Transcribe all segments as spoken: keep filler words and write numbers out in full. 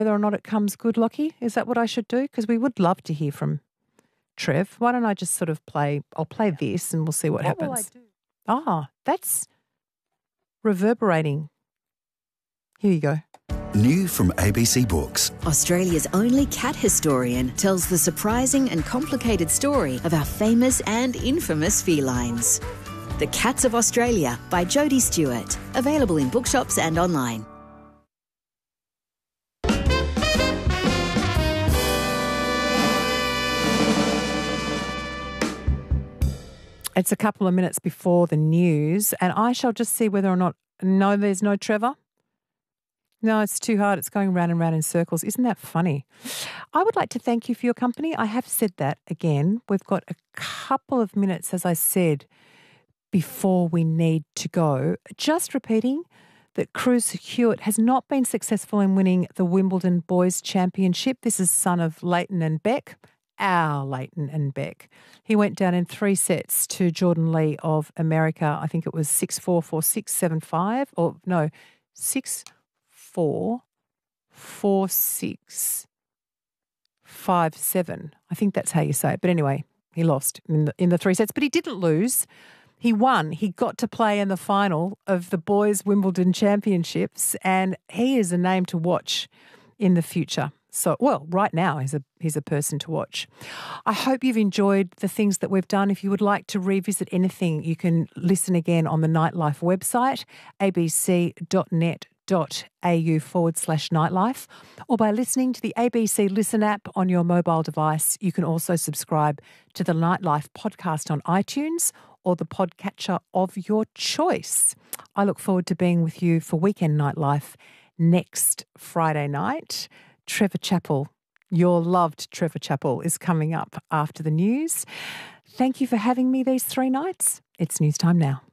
whether or not it comes good, Lockie? Is that what I should do? Because we would love to hear from Trev. Why don't I just sort of play, I'll play this and we'll see what, what happens. What will I do? Ah, that's reverberating. Here you go. New from A B C Books. Australia's only cat historian tells the surprising and complicated story of our famous and infamous felines. The Cats of Australia by Jodie Stewart. Available in bookshops and online. It's a couple of minutes before the news, and I shall just see whether or not... No, there's no Trevor. No, it's too hard. It's going round and round in circles. Isn't that funny? I would like to thank you for your company. I have said that again. We've got a couple of minutes, as I said, before we need to go. Just repeating that Cruz Hewitt has not been successful in winning the Wimbledon Boys Championship. This is son of Leighton and Beck, our Leighton and Beck. He went down in three sets to Jordan Lee of America. I think it was six four, four six, seven five, or no, six four, four six, five seven. I think that's how you say it. But anyway, he lost in the, in the three sets. But he didn't lose. He won. He got to play in the final of the Boys Wimbledon Championships, and he is a name to watch in the future. So, well, right now he's a he's a person to watch. I hope you've enjoyed the things that we've done. If you would like to revisit anything, you can listen again on the Nightlife website, abc.net.au forward slash nightlife, or by listening to the A B C Listen app on your mobile device. You can also subscribe to the Nightlife podcast on iTunes or the podcatcher of your choice. I look forward to being with you for Weekend Nightlife next Friday night. Trevor Chappell, your loved Trevor Chappell, is coming up after the news. Thank you for having me these three nights. It's news time now.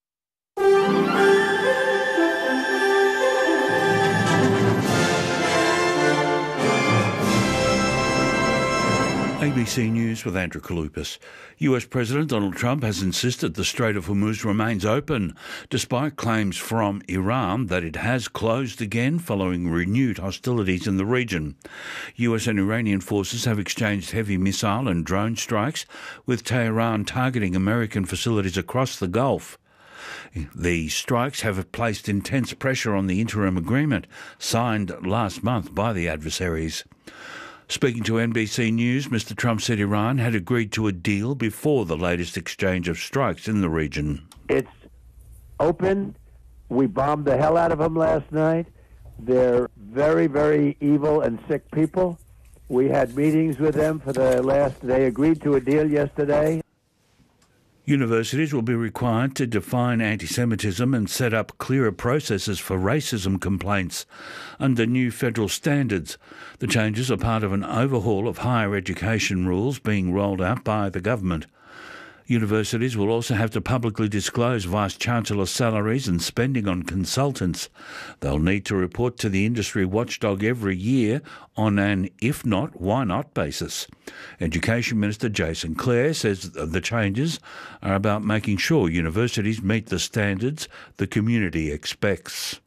A B C News with Andrew Kalupas. U S President Donald Trump has insisted the Strait of Hormuz remains open, despite claims from Iran that it has closed again following renewed hostilities in the region. U S and Iranian forces have exchanged heavy missile and drone strikes, with Tehran targeting American facilities across the Gulf. The strikes have placed intense pressure on the interim agreement signed last month by the adversaries. Speaking to N B C News, Mister Trump said Iran had agreed to a deal before the latest exchange of strikes in the region. It's open. We bombed the hell out of them last night. They're very, very evil and sick people. We had meetings with them for the last... They agreed to a deal yesterday. Universities will be required to define anti-Semitism and set up clearer processes for racism complaints under new federal standards. The changes are part of an overhaul of higher education rules being rolled out by the government. Universities will also have to publicly disclose vice-chancellor salaries and spending on consultants. They'll need to report to the industry watchdog every year on an if not, why not basis. Education Minister Jason Clare says the changes are about making sure universities meet the standards the community expects.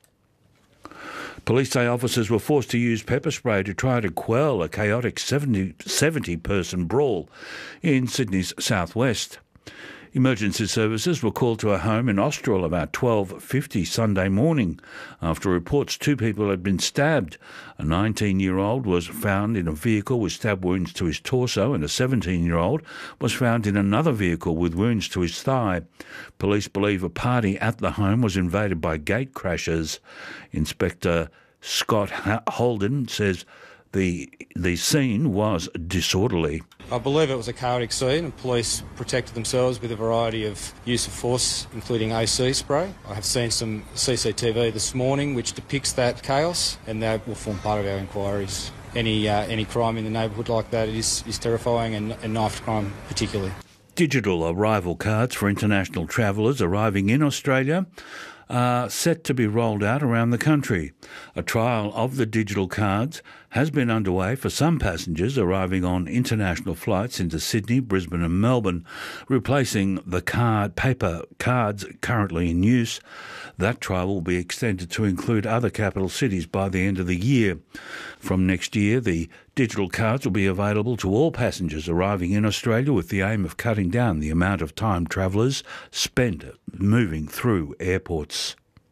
Police say officers were forced to use pepper spray to try to quell a chaotic seventy-person brawl in Sydney's southwest. Emergency services were called to a home in Austral about twelve fifty Sunday morning after reports two people had been stabbed. A nineteen-year-old was found in a vehicle with stab wounds to his torso, and a seventeen-year-old was found in another vehicle with wounds to his thigh. Police believe a party at the home was invaded by gate crashers. Inspector Scott Holden says the the scene was disorderly. I believe it was a chaotic scene, and police protected themselves with a variety of use of force, including A C spray. I have seen some C C T V this morning which depicts that chaos, and that will form part of our inquiries. Any uh, any crime in the neighbourhood like that is, is terrifying, and, and knife crime particularly. Digital arrival cards for international travellers arriving in Australia are set to be rolled out around the country. A trial of the digital cards has been underway for some passengers arriving on international flights into Sydney, Brisbane and Melbourne, replacing the card paper cards currently in use. That trial will be extended to include other capital cities by the end of the year. From next year, the digital cards will be available to all passengers arriving in Australia, with the aim of cutting down the amount of time travellers spend moving through airports.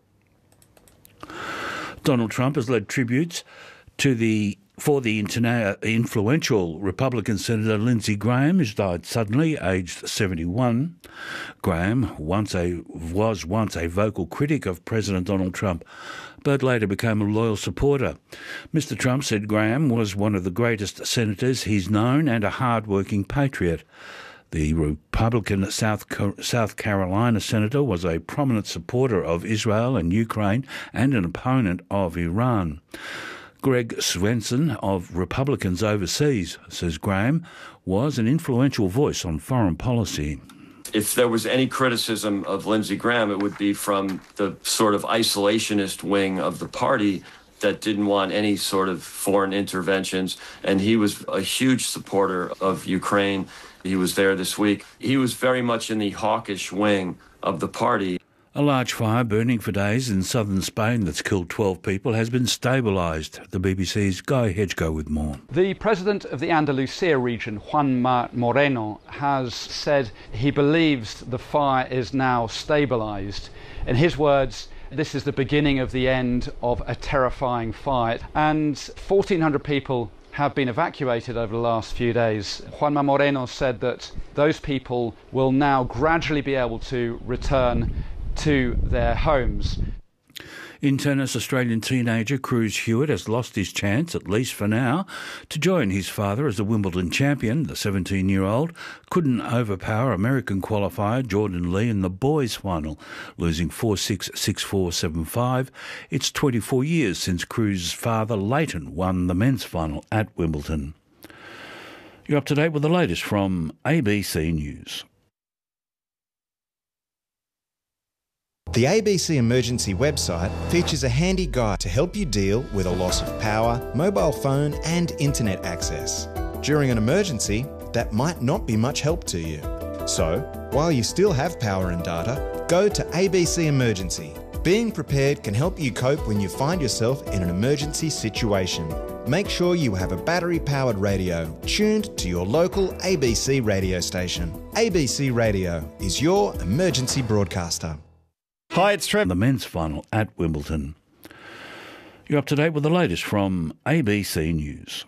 Donald Trump has led tributes to the for the interna- influential Republican Senator Lindsey Graham, who's died suddenly, aged seventy-one. Graham once a, was once a vocal critic of President Donald Trump, but later became a loyal supporter. Mister Trump said Graham was one of the greatest senators he's known and a hard-working patriot. The Republican South South Carolina senator was a prominent supporter of Israel and Ukraine and an opponent of Iran. Greg Swenson of Republicans Overseas says Graham was an influential voice on foreign policy. If there was any criticism of Lindsey Graham, it would be from the sort of isolationist wing of the party that didn't want any sort of foreign interventions. And he was a huge supporter of Ukraine. He was there this week. He was very much in the hawkish wing of the party. A large fire burning for days in southern Spain that's killed twelve people has been stabilised. The B B C's Guy Hedgecoe with more. The president of the Andalusia region, Juanma Moreno, has said he believes the fire is now stabilised. In his words, this is the beginning of the end of a terrifying fight. And fourteen hundred people have been evacuated over the last few days. Juanma Moreno said that those people will now gradually be able to return to their homes. In tennis, Australian teenager Cruz Hewitt has lost his chance, at least for now, to join his father as the Wimbledon champion. The seventeen-year-old couldn't overpower American qualifier Jordan Lee in the boys' final, losing four six, six four, seven five. It's twenty-four years since Cruz's father, Leighton, won the men's final at Wimbledon. You're up to date with the latest from A B C News. The A B C Emergency website features a handy guide to help you deal with a loss of power, mobile phone and internet access. During an emergency, that might not be much help to you. So, while you still have power and data, go to A B C Emergency. Being prepared can help you cope when you find yourself in an emergency situation. Make sure you have a battery-powered radio tuned to your local A B C radio station. A B C Radio is your emergency broadcaster. Hi, it's Trevor. The men's final at Wimbledon. You're up to date with the latest from A B C News.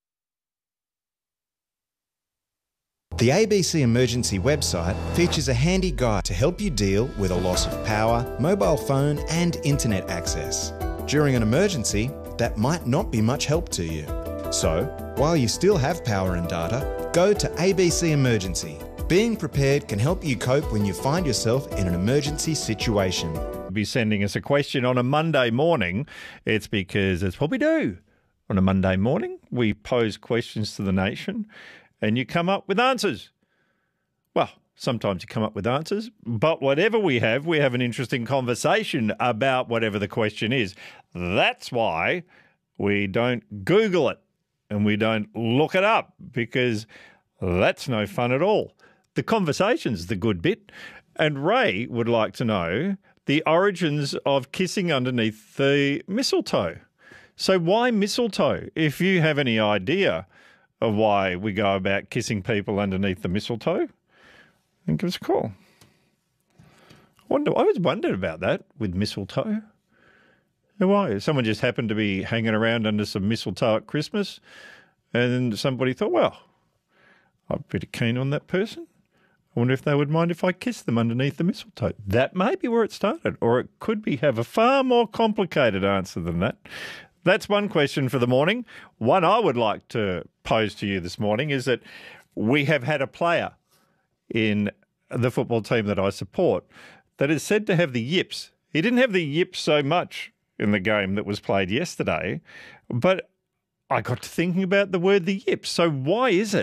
The A B C Emergency website features a handy guide to help you deal with a loss of power, mobile phone and internet access. During an emergency, that might not be much help to you. So, while you still have power and data, go to A B C Emergency. Being prepared can help you cope when you find yourself in an emergency situation. Be sending us a question on a Monday morning. It's because it's what we do. On a Monday morning, we pose questions to the nation and you come up with answers. Well, sometimes you come up with answers, but whatever we have, we have an interesting conversation about whatever the question is. That's why we don't Google it and we don't look it up, because that's no fun at all. The conversation's the good bit. And Ray would like to know the origins of kissing underneath the mistletoe. So why mistletoe? If you have any idea of why we go about kissing people underneath the mistletoe, then give us a call. I wonder, I always wondered about that with mistletoe. Why? Someone just happened to be hanging around under some mistletoe at Christmas, and somebody thought, well, I'm pretty keen on that person. I wonder if they would mind if I kissed them underneath the mistletoe. That may be where it started, or it could be have a far more complicated answer than that. That's one question for the morning. One I would like to pose to you this morning is that we have had a player in the football team that I support that is said to have the yips. He didn't have the yips so much in the game that was played yesterday, but I got to thinking about the word the yips. So why is it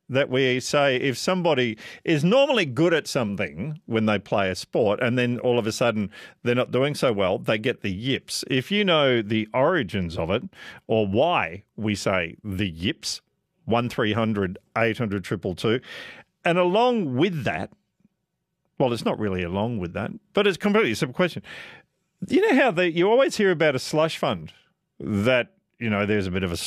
that we say if somebody is normally good at something when they play a sport and then all of a sudden they're not doing so well, they get the yips. If you know the origins of it or why we say the yips, one three hundred eight hundred two two two, and along with that, well, it's not really along with that, but it's completely a simple question. You know how they, you always hear about a slush fund that, you know, there's a bit of a